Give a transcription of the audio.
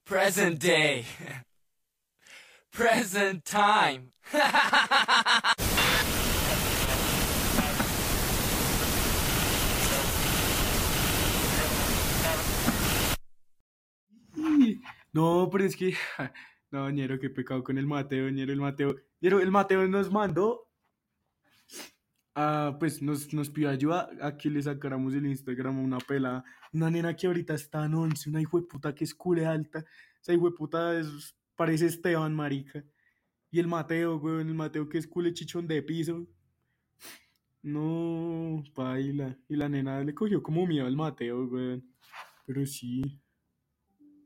Present day. Present time. No, pero es que, no, ñero, qué pecado con el Mateo, ñero, el Mateo nos mandó, pues nos pidió ayuda a que le sacáramos el Instagram a una pelada, una nena que ahorita está en 11, una hijueputa que es cule alta, esa hijueputa parece Esteban, marica, y el Mateo, weón, el Mateo que es cule chichón de piso, no, paila, y la nena le cogió como miedo al Mateo, weón, pero sí.